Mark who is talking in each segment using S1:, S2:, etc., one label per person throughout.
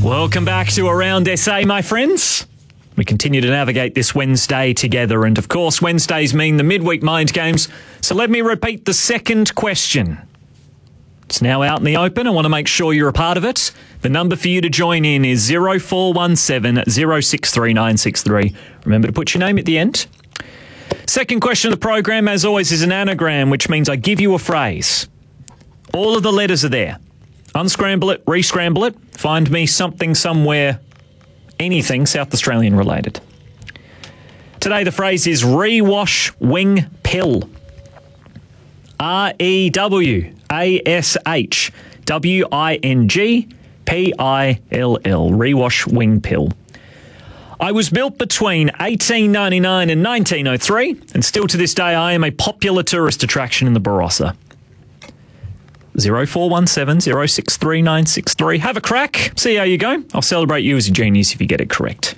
S1: Welcome back to Around SA, my friends. We continue to navigate this Wednesday together, and of course, Wednesdays mean the midweek mind games. So let me repeat the second question. It's now out in the open. I want to make sure you're a part of it. The number for you to join in is 0417 063963. Remember to put your name at the end. Second question of the program, as always, is an anagram, which means I give you a phrase. All of the letters are there. Unscramble it, re-scramble it, find me something, somewhere, anything South Australian related. Today the phrase is rewash wing pill. REWASHWINGPILL, rewash wing pill. I was built between 1899 and 1903, and still to this day I am a popular tourist attraction in the Barossa. 0417 063963. Have a crack. See how you go. I'll celebrate you as a genius if you get it correct.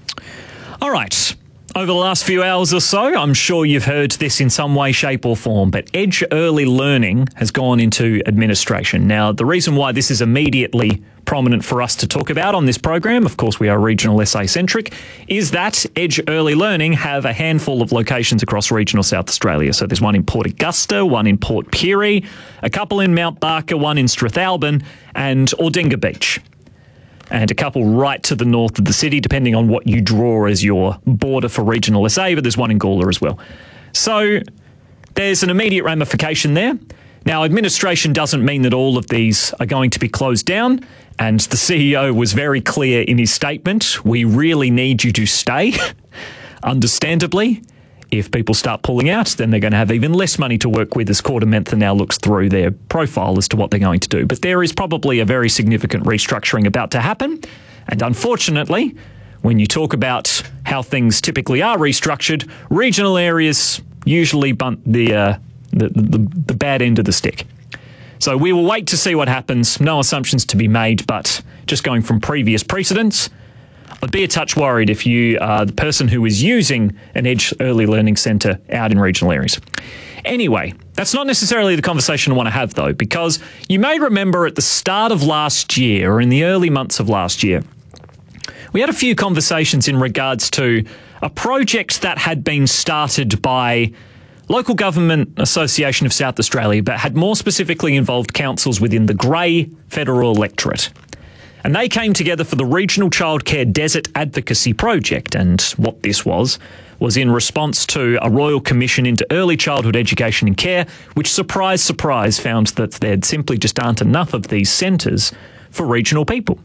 S1: All right. Over the last few hours or so, I'm sure you've heard this in some way, shape or form, but Edge Early Learning has gone into administration. Now, the reason why this is immediately prominent for us to talk about on this program, of course we are regional SA-centric, is that Edge Early Learning have a handful of locations across regional South Australia. So there's one in Port Augusta, one in Port Pirie, a couple in Mount Barker, one in Strathalbyn and Ordinga Beach. And a couple right to the north of the city, depending on what you draw as your border for regional SA, but there's one in Gawler as well. So there's an immediate ramification there. Now, administration doesn't mean that all of these are going to be closed down, and the CEO was very clear in his statement. We really need you to stay, understandably. If people start pulling out, then they're going to have even less money to work with as KordaMentha now looks through their profile as to what they're going to do. But there is probably a very significant restructuring about to happen. And unfortunately, when you talk about how things typically are restructured, regional areas usually bunt the bad end of the stick. So we will wait to see what happens. No assumptions to be made, but just going from previous precedents, I'd be a touch worried if you are the person who is using an Edge Early Learning Centre out in regional areas. Anyway, that's not necessarily the conversation I want to have, though, because you may remember at the start of last year, or in the early months of last year, we had a few conversations in regards to a project that had been started by Local Government Association of South Australia, but had more specifically involved councils within the grey federal electorate. And they came together for the Regional Childcare Desert Advocacy Project. And what this was in response to a Royal Commission into Early Childhood Education and Care, which, surprise, surprise, found that there simply just aren't enough of these centres for regional people.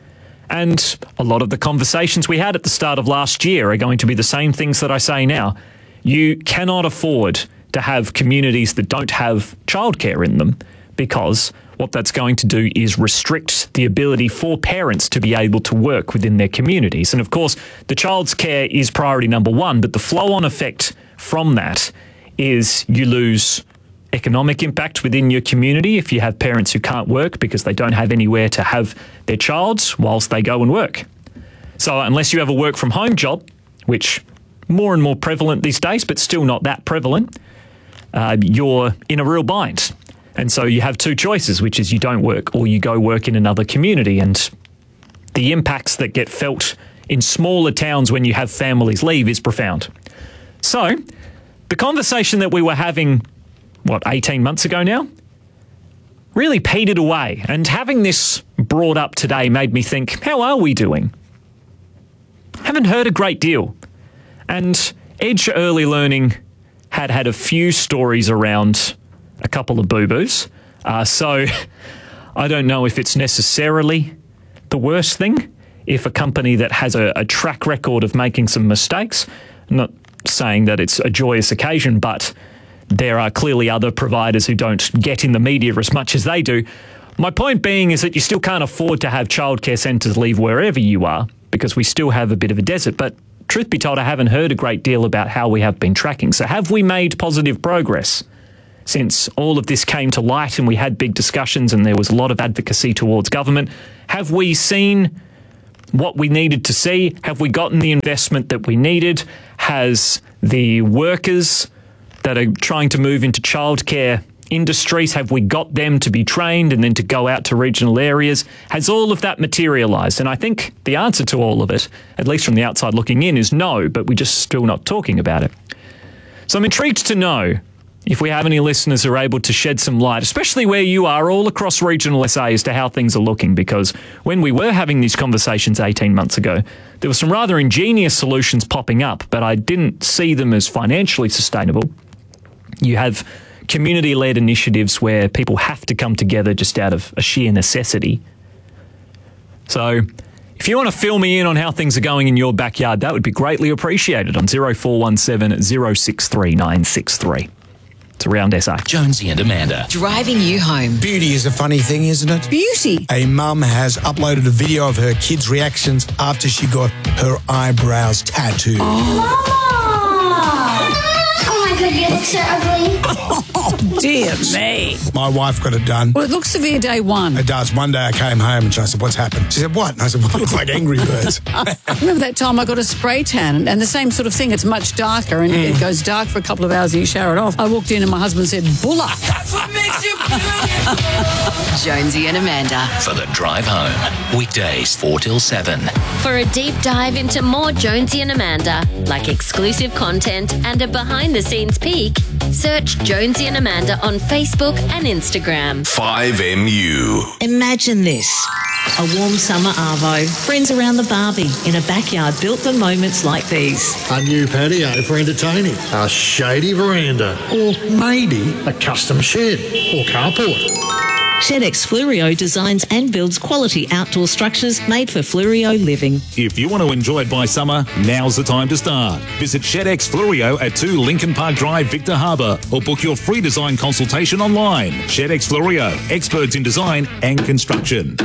S1: And a lot of the conversations we had at the start of last year are going to be the same things that I say now. You cannot afford to have communities that don't have childcare in them, because what that's going to do is restrict the ability for parents to be able to work within their communities. And of course, the child's care is priority number one, but the flow-on effect from that is you lose economic impact within your community if you have parents who can't work because they don't have anywhere to have their child whilst they go and work. So unless you have a work-from-home job, which more and more prevalent these days, but still not that prevalent, you're in a real bind. And so you have two choices, which is you don't work or you go work in another community. And the impacts that get felt in smaller towns when you have families leave is profound. So the conversation that we were having, 18 months ago now, really petered away. And having this brought up today made me think, how are we doing? Haven't heard a great deal. And Edge Early Learning had a few stories around a couple of boo-boos. So I don't know if it's necessarily the worst thing if a company that has a track record of making some mistakes, I'm not saying that it's a joyous occasion, but there are clearly other providers who don't get in the media as much as they do. My point being is that you still can't afford to have childcare centres leave wherever you are, because we still have a bit of a desert. But truth be told, I haven't heard a great deal about how we have been tracking. So have we made positive progress since all of this came to light and we had big discussions and there was a lot of advocacy towards government? Have we seen what we needed to see? Have we gotten the investment that we needed? Has the workers that are trying to move into childcare industries? Have we got them to be trained and then to go out to regional areas? Has all of that materialised? And I think the answer to all of it, at least from the outside looking in, is no, but we're just still not talking about it. So I'm intrigued to know if we have any listeners who are able to shed some light, especially where you are all across regional SA, as to how things are looking. Because when we were having these conversations 18 months ago, there were some rather ingenious solutions popping up, but I didn't see them as financially sustainable. You have community-led initiatives where people have to come together just out of a sheer necessity. So if you want to fill me in on how things are going in your backyard, that would be greatly appreciated on 0417 063 963. It's Around SA.
S2: Jonesy and Amanda.
S3: Driving you home.
S4: Beauty is a funny thing, isn't it?
S3: Beauty.
S4: A mum has uploaded a video of her kids' reactions after she got her eyebrows tattooed.
S5: Oh my god, you look so ugly.
S3: Oh, dear me.
S4: My wife got it done.
S3: Well, it looks severe day one.
S4: It does. One day I came home and I said, what's happened? She said, what? And I said, well, I look like Angry Birds.
S3: Remember that time I got a spray tan and the same sort of thing. It's much darker and it goes dark for a couple of hours and you shower it off. I walked in and my husband said, Bulla.
S2: That's what makes you beautiful.
S6: Jonesy and Amanda.
S2: For the drive home. Weekdays 4 till 7.
S7: For a deep dive into more Jonesy and Amanda, like exclusive content and a behind-the-scenes peek, search Jonesy and Amanda on Facebook and Instagram.
S8: 5MU.
S9: Imagine this. A warm summer arvo, friends around the barbie, in a backyard built for moments like these.
S10: A new patio for entertaining, a shady veranda, or maybe a custom shed or carport.
S9: ShedX Flurio designs and builds quality outdoor structures made for Flurio living.
S11: If you want to enjoy it by summer, now's the time to start. Visit ShedX Flurio at 2 Lincoln Park Drive, Victor Harbour, or book your free design consultation online. ShedX Flurio, experts in design and construction.